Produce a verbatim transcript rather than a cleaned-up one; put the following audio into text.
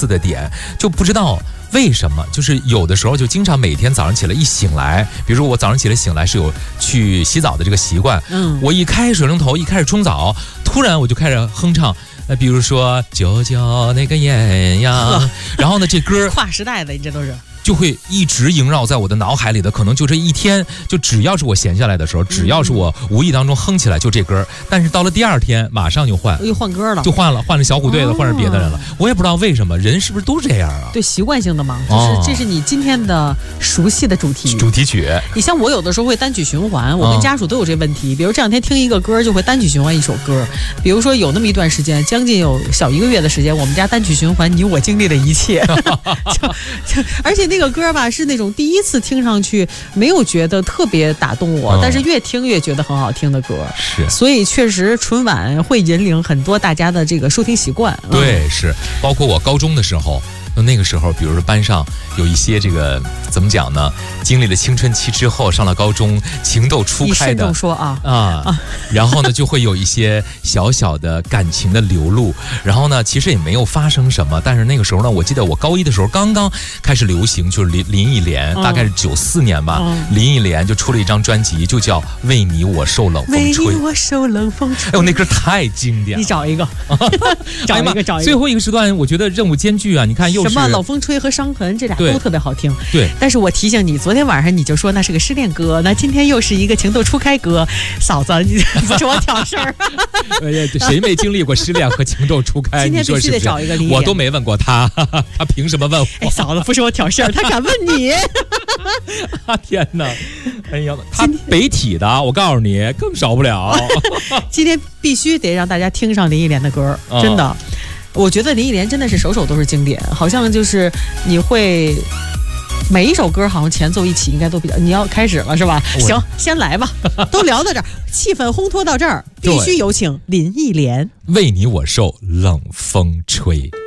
思的点，就不知道为什么，就是有的时候就经常每天早上起来一醒来，比如说我早上起来醒来是有去洗澡的这个习惯，嗯，我一开水龙头一开始冲澡，突然我就开始哼唱，呃，比如说就叫那个艳呀，然后呢这歌跨时代的，你这都是。 就会一直萦绕在我的脑海里的，可能就这一天，就只要是我闲下来的时候，只要是我无意当中哼起来就这歌，但是到了第二天马上就换， 又换歌了， 就换了，换了小虎队了，换成别的人了，我也不知道为什么，人是不是都这样啊？ 对，习惯性的嘛，就是这是你今天的熟悉的主题主题曲。 你像我有的时候会单曲循环，我跟家属都有这问题，比如这两天听一个歌就会单曲循环一首歌，比如说有那么一段时间，将近有小一个月的时间，我们家单曲循环你我经历的一切，就就而且那个歌吧是那种第一次听上去没有觉得特别打动我，嗯、但是越听越觉得很好听的歌， 是， 所以确实春晚会引领很多大家的这个收听习惯。 对，嗯、是，包括我高中的时候。那个时候，比如说班上有一些这个怎么讲呢？经历了青春期之后，上了高中，情窦初开的， 你慎重说啊啊，啊然后呢，就会有一些小小的感情的流露。然后呢，其实也没有发生什么，但是那个时候呢，我记得我高一的时候刚刚开始流行，就是林林忆莲，嗯、大概是九四年吧，嗯、林忆莲就出了一张专辑，就叫《为你我受冷风吹》。 为你我受冷风吹。 哎呦，那歌太经典了！ 你找一个，找一个，找一个。 最后一个时段，我觉得任务艰巨啊！你看又。 什么冷风吹和伤痕这俩都特别好听， 对。 但是我提醒你，昨天晚上你就说那是个失恋歌，那今天又是一个情窦初开歌，嫂子，你不是我挑事儿。 谁没经历过失恋和情窦初开？ 今天必须得找一个林忆莲， 我都没问过他，他凭什么问我？ 哎，嫂子不是我挑事儿，他敢问你。 啊天哪！哎呀，他北体的，我告诉你更少不了。 今天必须得让大家听上林忆莲的歌，真的。嗯我觉得林忆莲真的是首首都是经典，好像就是你会每一首歌好像前奏一起应该都比较。你要开始了是吧？行，先来吧，都聊到这儿，气氛烘托到这儿，必须有请林忆莲。 为你我受冷风吹。